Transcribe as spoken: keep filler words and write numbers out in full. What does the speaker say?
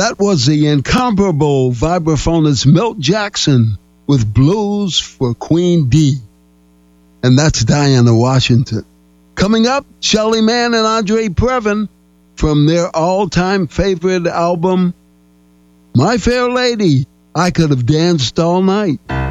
That was the incomparable vibraphonist Milt Jackson with Blues for Queen D. And that's Diana Washington. Coming up, Shelly Manne and Andre Previn from their all-time favorite album, My Fair Lady, I Could Have Danced All Night.